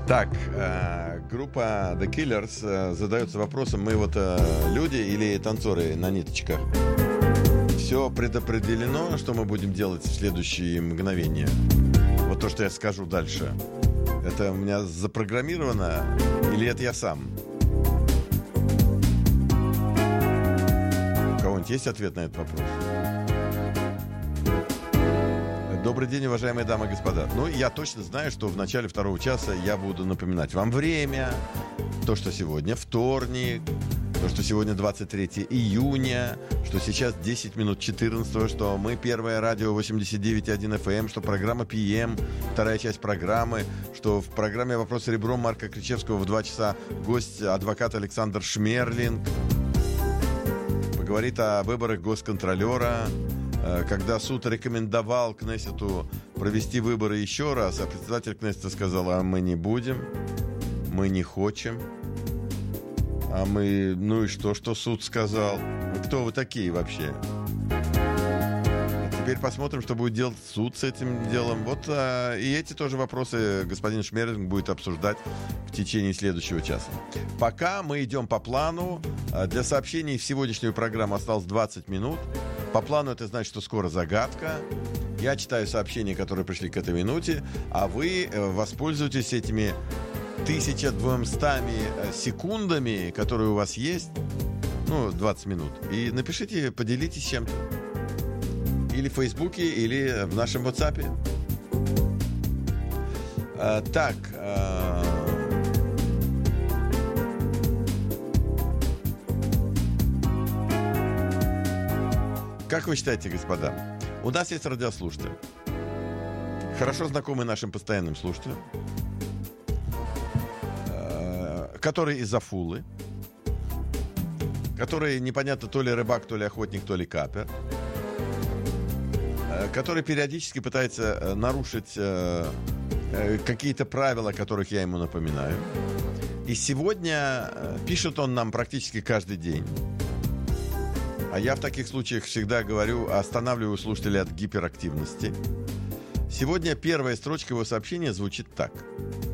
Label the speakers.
Speaker 1: Так, группа The Killers задается вопросом, мы вот люди или танцоры на ниточках? Все предопределено, что мы будем делать в следующие мгновения? Вот то, что я скажу дальше. Это у меня запрограммировано или это я сам? У кого-нибудь есть ответ на этот вопрос? Добрый день, уважаемые дамы и господа. Ну, я точно знаю, что в начале второго часа я буду напоминать вам время, то, что сегодня вторник, то, что сегодня 23 июня, что сейчас 10 минут 14, что мы первое радио 89.1 FM, что программа PM, вторая часть программы, что в программе «Вопросы ребром» Марка Кричевского в 2 часа гость адвокат Александр Шмерлинг поговорит о выборах госконтролера, когда суд рекомендовал Кнессету провести выборы еще раз, а председатель Кнессета сказал, а мы не будем, мы не хотим. А мы, ну и что суд сказал? Кто вы такие вообще? А теперь посмотрим, что будет делать суд с этим делом. Вот и эти тоже вопросы господин Шмерлинг будет обсуждать в течение следующего часа. Пока мы идем по плану. Для сообщений в сегодняшнюю программу осталось 20 минут. По плану это значит, что скоро загадка. Я читаю сообщения, которые пришли к этой минуте, а вы воспользуетесь этими 1200 секундами, которые у вас есть, 20 минут, и напишите, поделитесь чем-то. Или в Фейсбуке, или в нашем WhatsApp. Так. Как вы считаете, господа, у нас есть радиослушатели, хорошо знакомые нашим постоянным слушателям, которые из Афулы, которые непонятно то ли рыбак, то ли охотник, то ли капер, который периодически пытается нарушить какие-то правила, о которых я ему напоминаю. И сегодня пишет он нам практически каждый день. А я в таких случаях всегда говорю, останавливаю слушателей от гиперактивности. Сегодня первая строчка его сообщения звучит так.